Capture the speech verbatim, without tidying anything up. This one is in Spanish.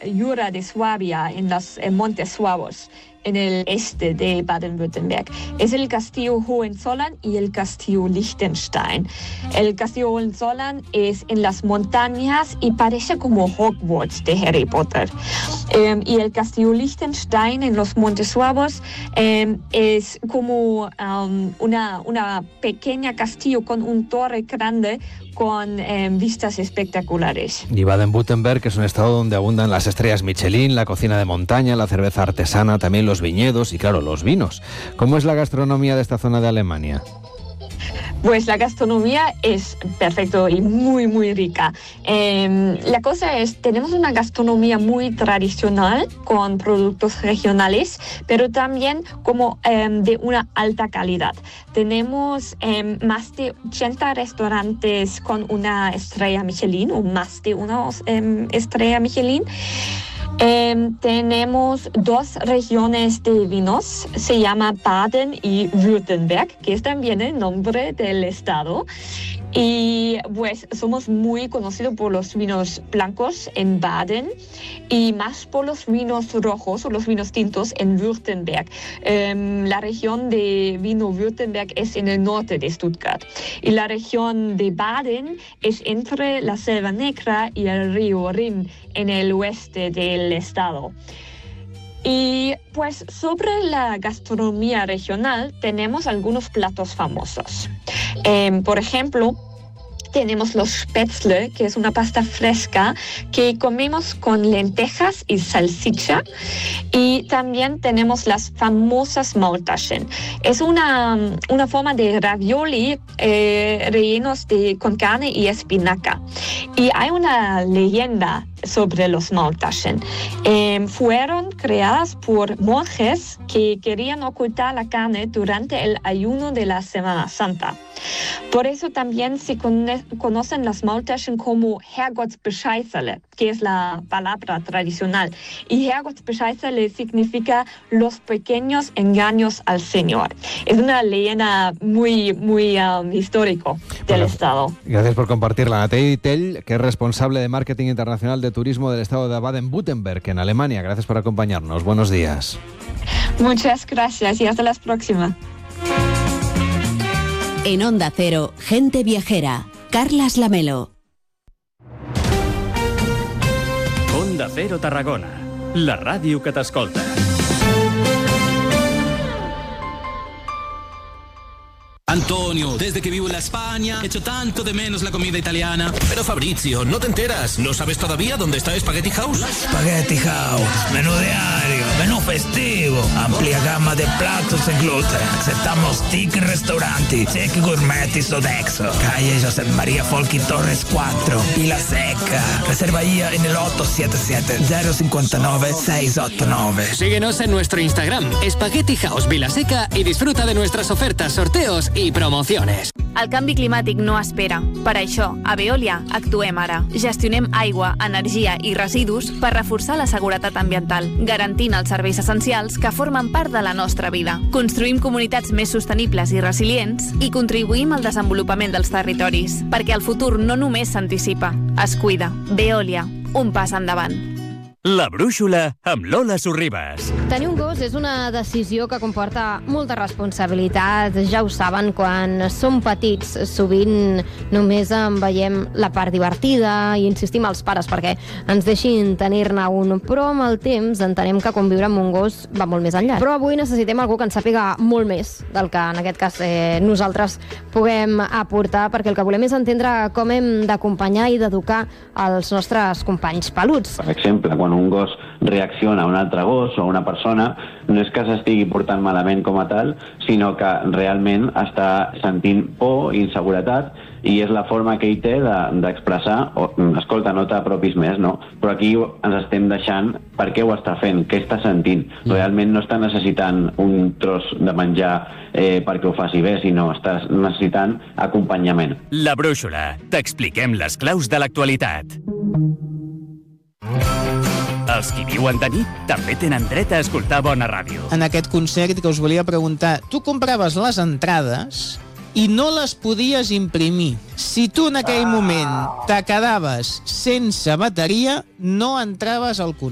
Jura de Suabia, en los eh, Montes Suavos, en el este de Baden-Württemberg. Es el castillo Hohenzollern y el castillo Liechtenstein. El castillo Hohenzollern es en las montañas y parece como Hogwarts de Harry Potter. Eh, y el castillo Liechtenstein en los Montes Suavos eh, es como um, una, una pequeña castillo con un torre grande con eh, vistas espectaculares. Y Baden-Württemberg es un estado donde abundan las estrellas Michelin, la cocina de montaña, la cerveza artesana, también los viñedos y, claro, los vinos. ¿Cómo es la gastronomía de esta zona de Alemania? Pues la gastronomía es perfecto y muy, muy rica. Eh, la cosa es, tenemos una gastronomía muy tradicional con productos regionales, pero también como eh, de una alta calidad. Tenemos eh, más de ochenta restaurantes con una estrella Michelin o más de una eh, estrella Michelin. Eh, tenemos dos regiones de vinos, se llama Baden y Württemberg, que es también el nombre del estado. Y pues somos muy conocidos por los vinos blancos en Baden y más por los vinos rojos o los vinos tintos en Württemberg. Um, la región de vino Württemberg es en el norte de Stuttgart y la región de Baden es entre la Selva Negra y el río Rin en el oeste del estado. Y pues sobre la gastronomía regional tenemos algunos platos famosos. Eh, por ejemplo, tenemos los Spätzle, que es una pasta fresca que comemos con lentejas y salchicha. Y también tenemos las famosas Maultaschen. Es una, una forma de ravioli eh, rellenos de, con carne y espinaca. Y hay una leyenda sobre los Maultaschen. Eh, fueron creadas por monjes que querían ocultar la carne durante el ayuno de la Semana Santa. Por eso también se cono- conocen las Maultaschen como Herrgottsbescheißerle, que es la palabra tradicional. Y Herrgottsbescheißerle significa los pequeños engaños al Señor. Es una leyenda muy, muy um, histórico del bueno, Estado. Gracias por compartirla. Nathalie Tell, que es responsable de marketing internacional de turismo del estado de Baden-Württemberg, en Alemania. Gracias por acompañarnos. Buenos días. Muchas gracias y hasta la próxima. En Onda Cero, Gente Viajera, Carlas Lamelo. Onda Cero Tarragona, la ràdio que t'escolta. Antonio, desde que vivo en la España, echo tanto de menos la comida italiana. Pero Fabrizio, no te enteras, ¿no sabes todavía dónde está Spaghetti House? Spaghetti House, menú diario, menú festivo, amplia gamma de platos en gluten. Aceptamos ticket restauranti, check gourmet y Sodexo. Calle José María Folchi Torres cuatro, Pila Seca. Reserva ya en el ocho siete siete, cero cinco nueve, seis ocho nueve. Síguenos en nuestro Instagram, Spaghetti House Vilaseca, y disfruta de nuestras ofertas, sorteos i promociones. El canvi climàtic no espera. Per això, a Veolia actuem ara. Gestionem aigua, energia i residus per reforçar la seguretat ambiental, garantint els serveis essencials que formen part de la nostra vida. Construïm comunitats més sostenibles i resilients i contribuïm al desenvolupament dels territoris, perquè el futur no només s'anticipa, es cuida. Veolia, un pas endavant. La brúixola amb Lola Sorribas. Tenir un gos és una decisió que comporta molta responsabilitat. Ja ho saben, quan som petits sovint només en veiem la part divertida i insistim als pares perquè ens deixin tenir-ne un, però amb el temps entenem que conviure amb un gos va molt més enllà. Però avui necessitem algú que ens sàpiga molt més del que en aquest cas eh, nosaltres puguem aportar, perquè el que volem és entendre com hem d'acompanyar i d'educar els nostres companys peluts. Per exemple, quan un gos reacciona a un altre gos o a una persona, no és que s'estigui portant malament com a tal, sinó que realment està sentint por i inseguretat, i és la forma que ell té d'expressar, de, oh, escolta, no t'apropis més, no? Però aquí ens estem deixant per què ho està fent, què està sentint. Realment no està necessitant un tros de menjar eh, perquè ho faci bé, sinó està necessitant acompanyament. La brúixola. T'expliquem les claus de l'actualitat. Els qui viuen de nit també tenen dret a escoltar bona ràdio. En aquest concert que us volia preguntar, tu compraves les entrades i no les podies imprimir. Si tu en aquell moment te quedaves sense bateria, no entraves al concert.